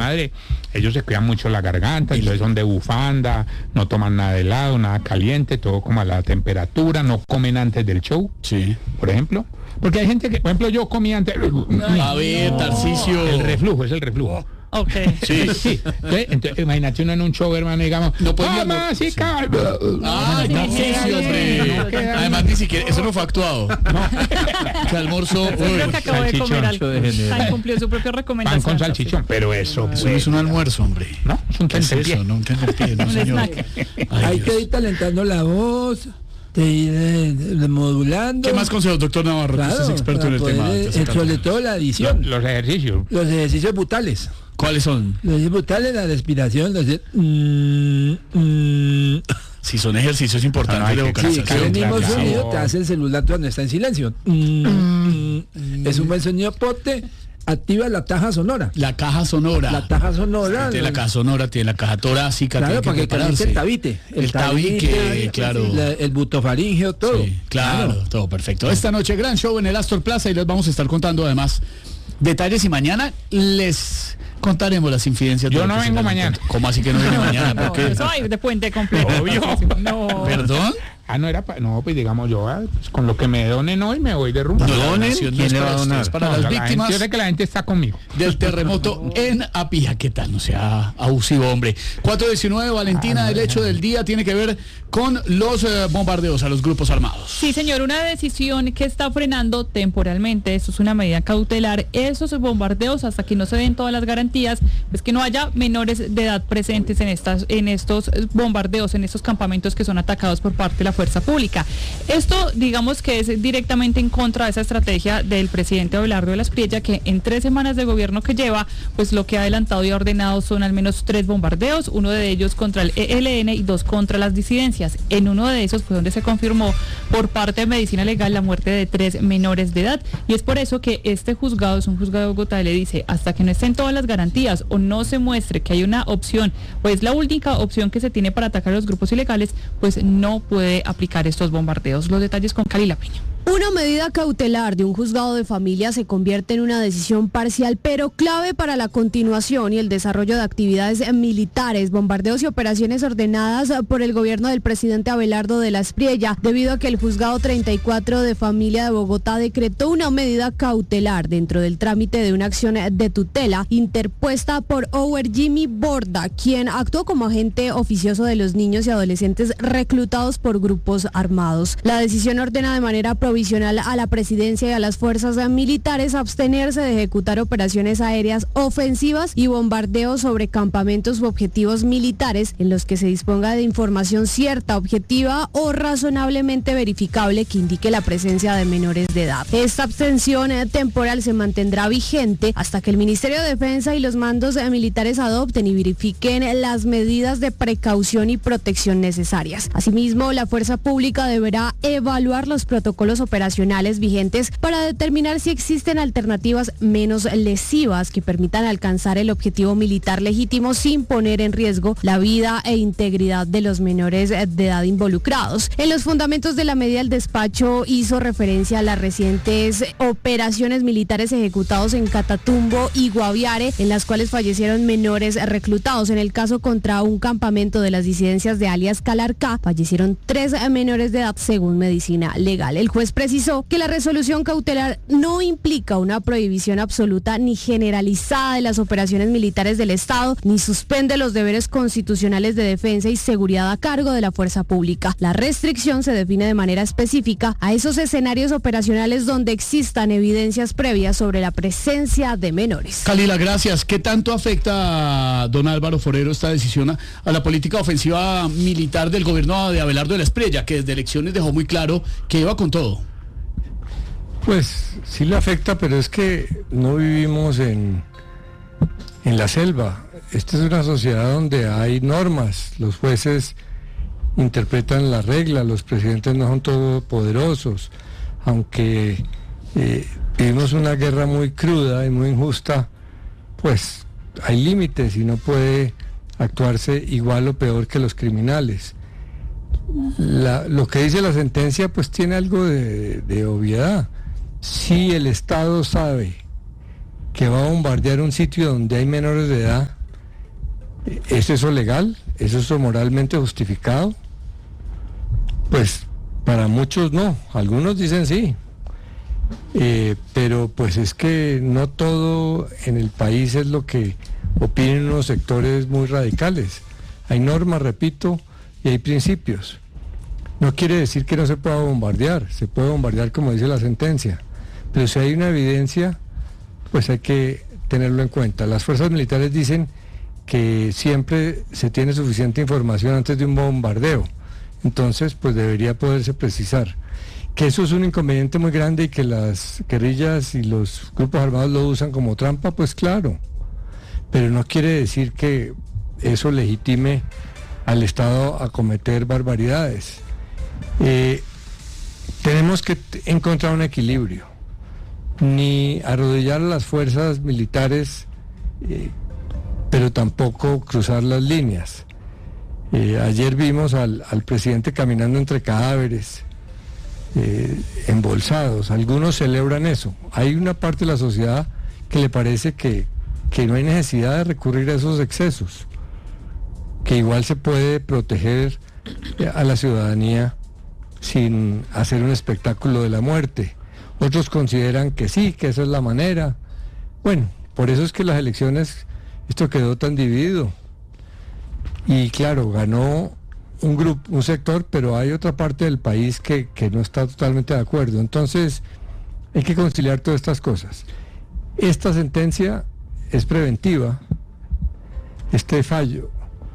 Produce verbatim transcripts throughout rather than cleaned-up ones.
madre, ellos se cuidan mucho la garganta, entonces son de bufanda, no toman nada de helado, nada caliente, todo como a la temperatura, no comen antes del show, sí, por ejemplo. Porque hay gente que, por ejemplo, yo comí antes... Ay, a ver, no. Tarcisio. El reflujo, es el reflujo. Ok. Sí, sí. Entonces, entonces, imagínate uno en un show, hermano, digamos, no puede ah, no, más, sí, sí. calma. Ay, no, Tarcisio, hombre. No queda Además, ni siquiera, eso no fue actuado. No. Que almorzó. Creo que acabó de comer algo. Ay, cumplió su propia recomendación. Pan con salchichón, pero eso... Eso no es un almuerzo, hombre. No, es un tentempié. Eso, no un tentempié, no, señor. Ay, hay que ir talentando la voz, te ir eh, modulando. ¿Qué más consejos, doctor Navarro? Claro, que usted es experto en el poder, tema. eh, sobre todo la edición. Los, los ejercicios. Los ejercicios bucales. ¿Cuáles son? Los ejercicios bucales, la respiración, los de, mm, mm. Si son ejercicios importantes Ah, no, de hay que- Sí, vocalización. que el mismo claro. sonido te hace el celular cuando está en silencio. Mm, mm. Es un buen sonido pote, activa la taja sonora. La caja sonora. La taja sonora. Tiene la caja sonora, tiene la caja torácica. Claro, tiene para que caliente el tabique. El tabique, claro. La- el butofaringeo, todo. Sí, claro, claro, todo perfecto. Esta noche gran show en el Astor Plaza y les vamos a estar contando además detalles y mañana les contaremos las infidencias. Yo de lo no que se vengo les mañana. cuenta. ¿Cómo así que no viene mañana? No, ¿Por qué? eso hay de puente completo. Obvio. No. ¿Perdón? Ah, no era para... No, pues digamos yo, ah, pues con lo que me donen hoy me voy de rumba. No, la ¿Donen? donación no ¿Quién es le va para a donar? ustedes, para No, las la gente- víctimas yo sé que la gente está conmigo. del terremoto en Apija. ¿Qué tal? No sea abusivo, hombre. cuatro diecinueve, Valentina, el hecho del día tiene que ver con los eh, bombardeos a los grupos armados. Sí, señor, una decisión que está frenando temporalmente, eso es una medida cautelar, esos bombardeos hasta que no se den todas las garantías, pues que no haya menores de edad presentes en estas, en estos bombardeos, en estos campamentos que son atacados por parte de la fuerza pública. Esto, digamos que es directamente en contra de esa estrategia del presidente Abelardo de la Espriella, que en tres semanas de gobierno que lleva, pues lo que ha adelantado y ha ordenado son al menos tres bombardeos, uno de ellos contra el E L N y dos contra las disidencias. En uno de esos fue donde se confirmó por parte de Medicina Legal la muerte de tres menores de edad, y es por eso que este juzgado, es un juzgado de Bogotá, le dice, hasta que no estén todas las garantías o no se muestre que hay una opción, pues la única opción que se tiene para atacar a los grupos ilegales, pues no puede aplicar estos bombardeos. Los detalles con Cali La Peña. Una medida cautelar de un juzgado de familia se convierte en una decisión parcial pero clave para la continuación y el desarrollo de actividades militares, bombardeos y operaciones ordenadas por el gobierno del presidente Abelardo de la Espriella, debido a que el juzgado treinta y cuatro de familia de Bogotá decretó una medida cautelar dentro del trámite de una acción de tutela interpuesta por Over Jimmy Borda, quien actuó como agente oficioso de los niños y adolescentes reclutados por grupos armados. La decisión ordena de manera provisional a la presidencia y a las fuerzas militares abstenerse de ejecutar operaciones aéreas ofensivas y bombardeos sobre campamentos u objetivos militares en los que se disponga de información cierta, objetiva o razonablemente verificable que indique la presencia de menores de edad. Esta abstención temporal se mantendrá vigente hasta que el Ministerio de Defensa y los mandos militares adopten y verifiquen las medidas de precaución y protección necesarias. Asimismo, la fuerza pública deberá evaluar los protocolos operacionales vigentes para determinar si existen alternativas menos lesivas que permitan alcanzar el objetivo militar legítimo sin poner en riesgo la vida e integridad de los menores de edad involucrados. En los fundamentos de la medida, el despacho hizo referencia a las recientes operaciones militares ejecutados en Catatumbo y Guaviare, en las cuales fallecieron menores reclutados. En el caso contra un campamento de las disidencias de alias Calarcá, fallecieron tres menores de edad según Medicina Legal. El juez precisó que la resolución cautelar no implica una prohibición absoluta ni generalizada de las operaciones militares del Estado, ni suspende los deberes constitucionales de defensa y seguridad a cargo de la fuerza pública. La restricción se define de manera específica a esos escenarios operacionales donde existan evidencias previas sobre la presencia de menores. Calila, gracias. ¿Qué tanto afecta, don Álvaro Forero, esta decisión a, a la política ofensiva militar del gobierno de Abelardo de la Espriella, que desde elecciones dejó muy claro que iba con todo? Pues sí le afecta, pero es que no vivimos en, en la selva. Esta es una sociedad donde hay normas, los jueces interpretan la regla, los presidentes no son todopoderosos, aunque eh, vivimos una guerra muy cruda y muy injusta, pues hay límites y no puede actuarse igual o peor que los criminales. La, lo que dice la sentencia pues tiene algo de, de obviedad. Si el Estado sabe que va a bombardear un sitio donde hay menores de edad, ¿Es eso legal? ¿Es eso moralmente justificado? Pues para muchos no, algunos dicen sí, eh, pero pues es que no todo en el país es lo que opinan unos sectores muy radicales. Hay normas, repito, y hay principios. No quiere decir que no se pueda bombardear, se puede bombardear como dice la sentencia, pero si hay una evidencia, pues hay que tenerlo en cuenta. Las fuerzas militares dicen que siempre se tiene suficiente información antes de un bombardeo, entonces pues debería poderse precisar. Que eso es un inconveniente muy grande y que las guerrillas y los grupos armados lo usan como trampa, pues claro, pero no quiere decir que eso legitime al Estado a cometer barbaridades. Eh, tenemos que t- encontrar un equilibrio, ni arrodillar a las fuerzas militares, eh, pero tampoco cruzar las líneas. Eh, ayer vimos al, al presidente caminando entre cadáveres, eh, embolsados. Algunos celebran eso. Hay una parte de la sociedad que le parece que, que no hay necesidad de recurrir a esos excesos, que igual se puede proteger a la ciudadanía sin hacer un espectáculo de la muerte. Otros consideran que sí, que esa es la manera. Bueno, por eso es que las elecciones, esto quedó tan dividido. Y claro, ganó un grupo, un sector, pero hay otra parte del país que, que no está totalmente de acuerdo. Entonces, hay que conciliar todas estas cosas. Esta sentencia es preventiva, este fallo,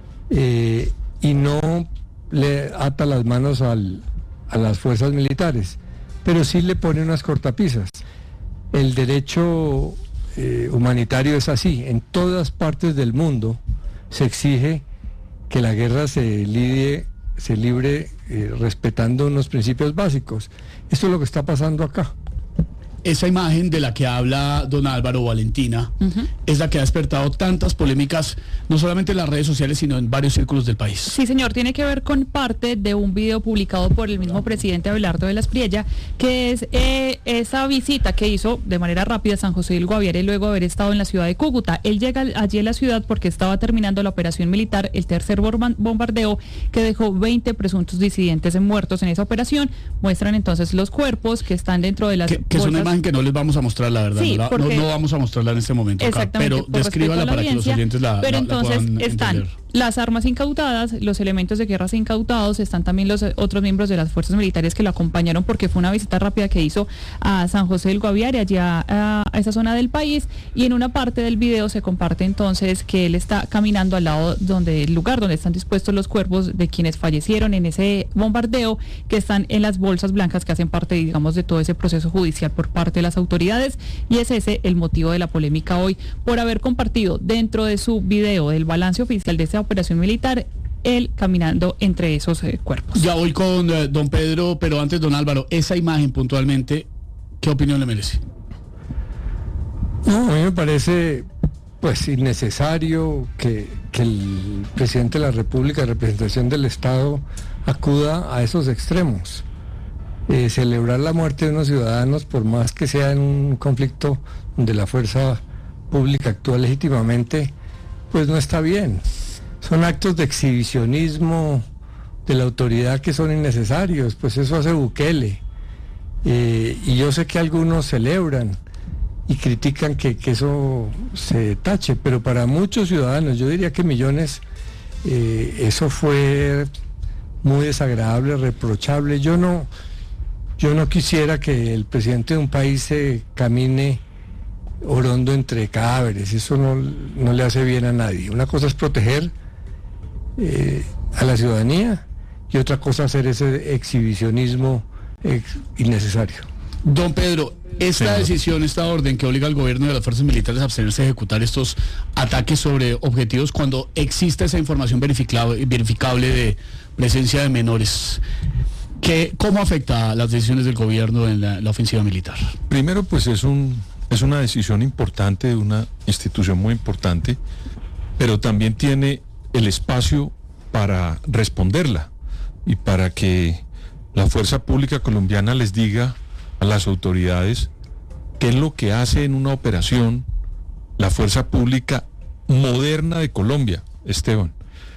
eh, y no le ata las manos al, a las fuerzas militares, pero sí le pone unas cortapisas. El derecho eh, humanitario es así. En todas partes del mundo se exige que la guerra se lidie, se libre eh, respetando unos principios básicos. Esto es lo que está pasando acá. Esa imagen de la que habla don Álvaro, Valentina, uh-huh, es la que ha despertado tantas polémicas, no solamente en las redes sociales, sino en varios círculos del país. Sí, señor, tiene que ver con parte de un video publicado por el mismo presidente Abelardo de la Espriella, que es eh, esa visita que hizo de manera rápida a San José del Guaviare luego de haber estado en la ciudad de Cúcuta. Él llega allí a la ciudad porque estaba terminando la operación militar, el tercer bombardeo, que dejó veinte presuntos disidentes muertos en esa operación. Muestran entonces los cuerpos que están dentro de las que, que bolsas. Que no les vamos a mostrar, la verdad, sí, no, la, porque, no, no vamos a mostrarla en este momento acá, pero descríbala para que los oyentes la, pero la, entonces la puedan están entender. Las armas incautadas, los elementos de guerra incautados, están también los otros miembros de las fuerzas militares que lo acompañaron porque fue una visita rápida que hizo a San José del Guaviare, allá a, a esa zona del país, y en una parte del video se comparte entonces que él está caminando al lado donde el lugar donde están dispuestos los cuerpos de quienes fallecieron en ese bombardeo, que están en las bolsas blancas que hacen parte, digamos, de todo ese proceso judicial por parte de las autoridades, y es ese el motivo de la polémica hoy, por haber compartido dentro de su video del balance oficial de esa operación militar, él caminando entre esos eh, cuerpos. Ya voy con eh, don Pedro, pero antes don Álvaro, esa imagen puntualmente, ¿qué opinión le merece? No, a mí me parece pues innecesario que, que el presidente de la República, en representación del Estado, acuda a esos extremos. Eh, celebrar la muerte de unos ciudadanos, por más que sea en un conflicto donde la fuerza pública actúa legítimamente, pues no está bien. Son actos de exhibicionismo de la autoridad que son innecesarios, pues eso hace Bukele. Eh, y yo sé que algunos celebran y critican que, que eso se tache, pero para muchos ciudadanos, yo diría que millones, eh, eso fue muy desagradable, reprochable. Yo no, yo no quisiera que el presidente de un país se camine orondo entre cadáveres, eso no, no le hace bien a nadie. Una cosa es proteger eh, a la ciudadanía y otra cosa hacer ese exhibicionismo ex innecesario. Don Pedro, esta sí, decisión, esta orden que obliga al gobierno y a las fuerzas militares a abstenerse de ejecutar estos ataques sobre objetivos cuando existe esa información verificable, verificable de presencia de menores, ¿qué, ¿cómo afecta a las decisiones del gobierno en la, la ofensiva militar? Primero, pues es un es una decisión importante de una institución muy importante, pero también tiene el espacio para responderla y para que la fuerza pública colombiana les diga a las autoridades qué es lo que hace en una operación la fuerza pública moderna de Colombia, Esteban,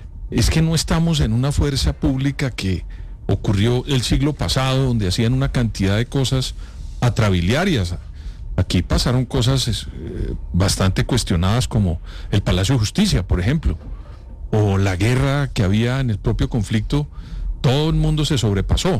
es que no estamos en una fuerza pública que ocurrió el siglo pasado, donde hacían una cantidad de cosas atrabiliarias. Aquí pasaron cosas eh, bastante cuestionadas, como el Palacio de Justicia, por ejemplo, o la guerra que había en el propio conflicto. Todo el mundo se sobrepasó,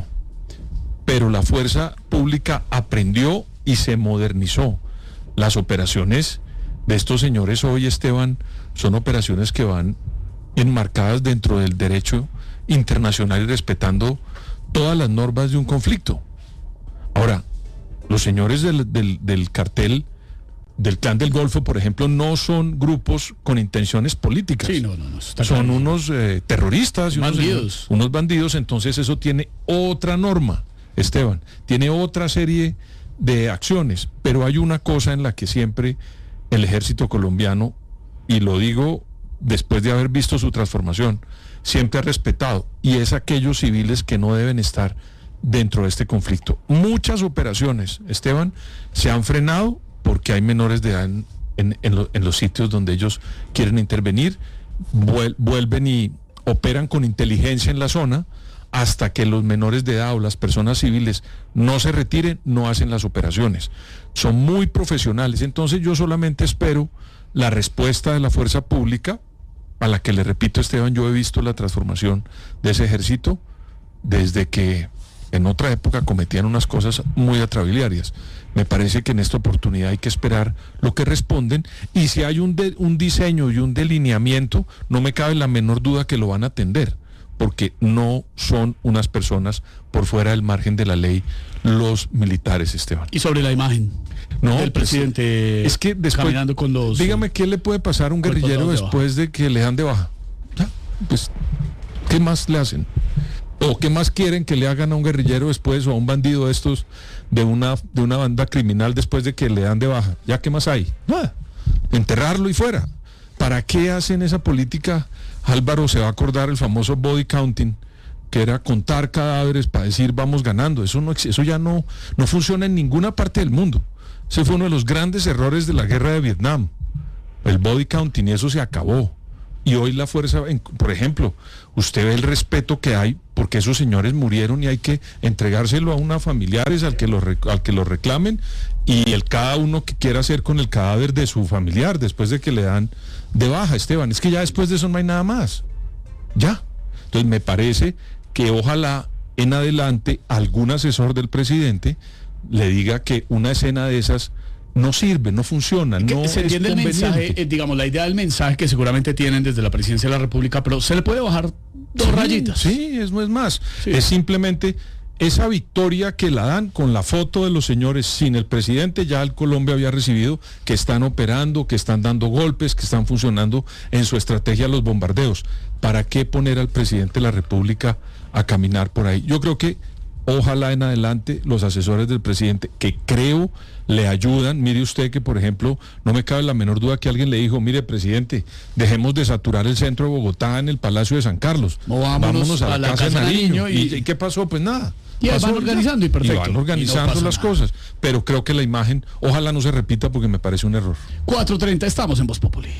pero la fuerza pública aprendió y se modernizó. Las operaciones de estos señores hoy, Esteban, son operaciones que van enmarcadas dentro del derecho internacional y respetando todas las normas de un conflicto. Ahora, los señores del, del, del cartel, del Clan del Golfo, por ejemplo, no son grupos con intenciones políticas. Sí, no, no, no, está son claro. unos eh, terroristas y unos Bandidos. señores- unos bandidos, entonces eso tiene otra norma, Esteban, tiene otra serie de acciones, pero hay una cosa en la que siempre el ejército colombiano, y lo digo después de haber visto su transformación, siempre ha respetado, y es aquellos civiles que no deben estar dentro de este conflicto. Muchas operaciones, Esteban, se han frenado porque hay menores de edad en, en, en lo- en los sitios donde ellos quieren intervenir, vuel- vuelven y operan con inteligencia en la zona, hasta que los menores de edad o las personas civiles no se retiren, no hacen las operaciones. Son muy profesionales, entonces yo solamente espero la respuesta de la fuerza pública, a la que le repito, Esteban, yo he visto la transformación de ese ejército desde que en otra época cometían unas cosas muy atrabiliarias. Me parece que en esta oportunidad hay que esperar lo que responden, y si hay un, de- un diseño y un delineamiento, no me cabe la menor duda que lo van a atender, porque no son unas personas por fuera del margen de la ley los militares, Esteban. Y sobre la imagen No, del pues, presidente es que después, caminando con los... dígame qué le puede pasar a un cuerpos guerrillero dados de después de que le dan de baja. Ya, pues, ¿qué más le hacen? ¿O qué más quieren que le hagan a un guerrillero después, o a un bandido de estos, de una, de una banda criminal después de que le dan de baja? ¿Ya qué más hay? Nada. Enterrarlo y fuera. ¿Para qué hacen esa política? Álvaro se va a acordar el famoso body counting, que era contar cadáveres para decir vamos ganando. Eso no, ex- eso ya no, no funciona en ninguna parte del mundo. Ese fue uno de los grandes errores de la guerra de Vietnam, el body counting, y eso se acabó. Y hoy la fuerza, en- por ejemplo, usted ve el respeto que hay, porque esos señores murieron y hay que entregárselo a unos familiares al que lo rec- al que lo reclamen, y el cada uno que quiera hacer con el cadáver de su familiar después de que le dan de baja, Esteban. Es que ya después de eso no hay nada más. Ya. Entonces me parece que ojalá en adelante algún asesor del presidente le diga que una escena de esas no sirve, no funciona, Que no se es entiende el mensaje, conveniente. eh, digamos, la idea del mensaje que seguramente tienen desde la presidencia de la República, pero se le puede bajar dos Sí, rayitas. Sí, es, no es más. Sí. Es simplemente esa victoria que la dan con la foto de los señores sin el presidente. Ya el Colombia había recibido que están operando, que están dando golpes, que están funcionando en su estrategia los bombardeos. ¿Para qué poner al presidente de la República a caminar por ahí? Yo creo que ojalá en adelante los asesores del presidente, que creo le ayudan. Mire usted que, por ejemplo, no me cabe la menor duda que alguien le dijo: mire, presidente, dejemos de saturar el centro de Bogotá en el Palacio de San Carlos. No, vámonos a la Casa de Nariño. ¿Y, y- y qué pasó? Pues nada. Y ahí Pasó van ya. organizando y perfecto. van Y no organizando pasa las nada. cosas. Pero creo que la imagen, ojalá no se repita, porque me parece un error. cuatro treinta, estamos en Voz Populi.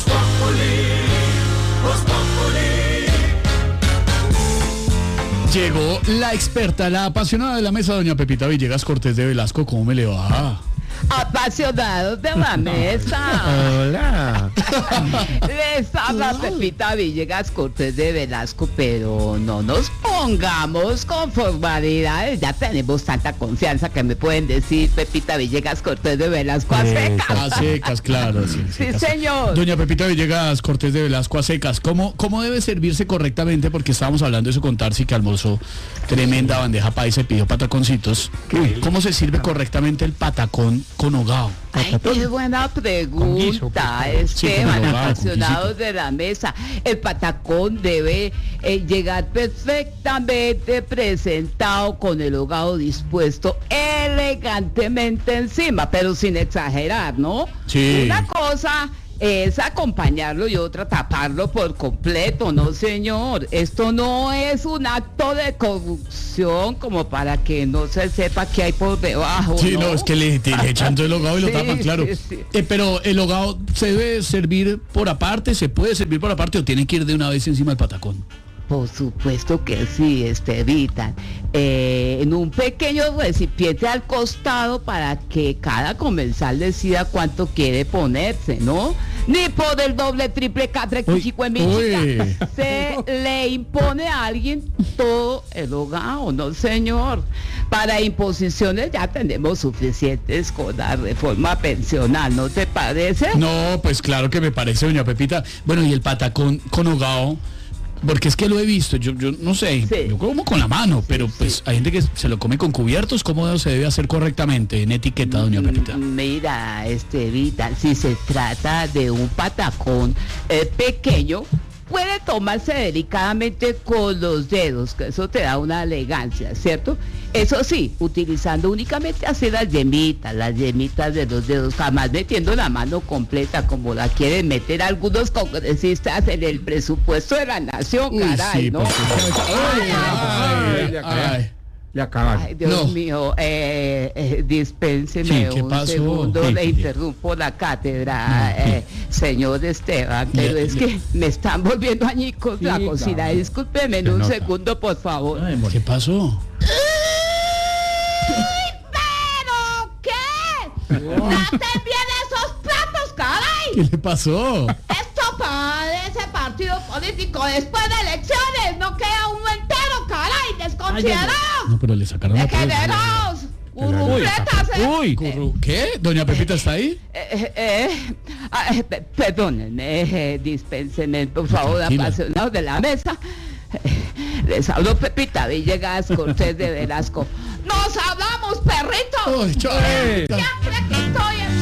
Llegó la experta, la apasionada de la mesa, doña Pepita Villegas Cortés de Velasco. ¿Cómo me le va? Apasionados de la mesa. Hola. Les habla Pepita Villegas Cortés de Velasco, pero no nos pongamos con formalidades. Ya tenemos tanta confianza que me pueden decir Pepita Villegas Cortés de Velasco a secas. A secas, claro. Sí, Sí, secas. señor. Doña Pepita Villegas Cortés de Velasco a secas. ¿Cómo, ¿Cómo debe servirse correctamente? Porque estábamos hablando de eso con Tarsi, que almorzó tremenda bandeja paisa y pidió pataconcitos. ¿Cómo se sirve correctamente el patacón con hogao? Ay, qué buena pregunta, Esteban, con hogao, con apasionados de la mesa. El patacón debe eh, llegar perfectamente presentado, con el hogao dispuesto elegantemente encima, pero sin exagerar, ¿no? Sí. Una cosa es acompañarlo y otra taparlo por completo, no señor. Esto no es un acto de corrupción como para que no se sepa qué hay por debajo. Sí, no, no es que le, le echan todo el hogado y lo Sí, tapan, claro. sí, sí. Eh, pero el hogado se debe servir por aparte, se puede servir por aparte o tiene que ir de una vez encima del patacón. Por supuesto que sí, Estevitan. Eh, en un pequeño recipiente al costado para que cada comensal decida cuánto quiere ponerse, ¿no? Ni por el doble, triple, catre, cuchico en mi chica. Se le impone a alguien todo el hogado, no señor. Para imposiciones ya tenemos suficientes con la reforma pensional, ¿no te parece? No, pues claro que me parece, doña Pepita. Bueno, y el patacón con hogado, porque es que lo he visto, yo, yo no sé, Sí. yo como con la mano, Sí, pero sí. pues hay gente que se lo come con cubiertos, ¿cómo se debe hacer correctamente en etiqueta, doña Pepita? Mira, Estevita, si se trata de un patacón eh, pequeño, puede tomarse delicadamente con los dedos, que eso te da una elegancia, ¿cierto? Eso sí, utilizando únicamente así las yemitas, las yemitas de los dedos, jamás metiendo la mano completa como la quieren meter algunos congresistas en el presupuesto de la nación, Uy, caray, sí, ¿no? por supuesto. Ay, ay, ay. Le acaban. Ay, Dios No. mío, eh, eh, dispénseme Sí, ¿qué un pasó? segundo, Sí, le sí. interrumpo la cátedra, eh, señor Esteban, pero Le- es le- que me están volviendo añicos la Sí, cocina, claro. discúlpeme en Se un nota. segundo, por favor. Ay, ¿qué pasó? ¿Pero qué? ¡Traten bien esos platos, caray! ¿Qué le pasó? Esto parece partido político después de elecciones, no queda uno entero, caray, desconsiderados, No, pero le sacaron la prueba. degenerados, urrufletas, eh. Uy, Curru- ¿qué? ¿Doña Pepita está ahí? Eh, eh, ah, eh, pe- perdónenme, eh, dispénsenme, por favor, Tranquila. apasionados de la mesa. Eh, Les hablo Pepita Villegas, Cortés de Velasco. ¡Nos hablamos, perrito! Uy, chao. Siempre que estoy en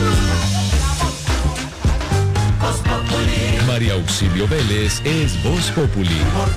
Blue. María Auxilio Vélez es Voz Populi.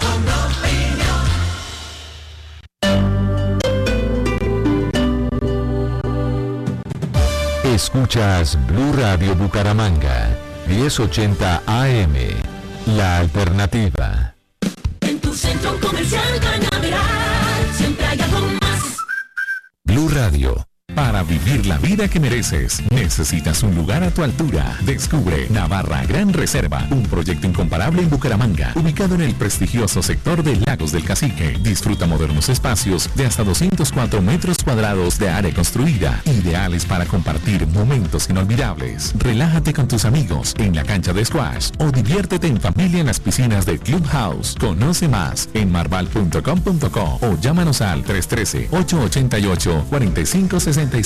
Escuchas Blue Radio Bucaramanga, diez ochenta A M, La Alternativa. En tu centro comercial Cañaveral, siempre hay algo más. Blue Radio. Para vivir la vida que mereces, necesitas un lugar a tu altura. Descubre Navarra Gran Reserva, un proyecto incomparable en Bucaramanga, ubicado en el prestigioso sector de Lagos del Cacique. Disfruta modernos espacios de hasta doscientos cuatro metros cuadrados de área construida, ideales para compartir momentos inolvidables. Relájate con tus amigos en la cancha de squash o diviértete en familia en las piscinas de Clubhouse. Conoce más en marval punto com punto co o llámanos al tres uno tres, ocho ocho ocho, cuatro cinco seis seis.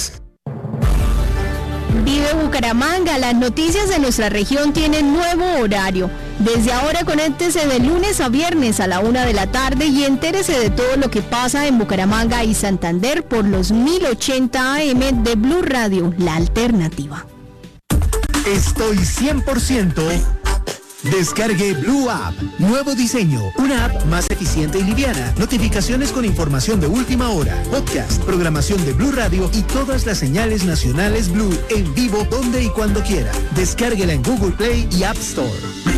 Vive Bucaramanga, las noticias de nuestra región tienen nuevo horario. Desde ahora conéctese de lunes a viernes a la una de la tarde y entérese de todo lo que pasa en Bucaramanga y Santander por los mil ochenta A M de Blue Radio, la alternativa. Estoy cien por ciento. Descargue Blue App. Nuevo diseño. Una app más eficiente y liviana. Notificaciones con información de última hora. Podcast, programación de Blue Radio y todas las señales nacionales Blue en vivo donde y cuando quiera. Descárguela en Google Play y App Store.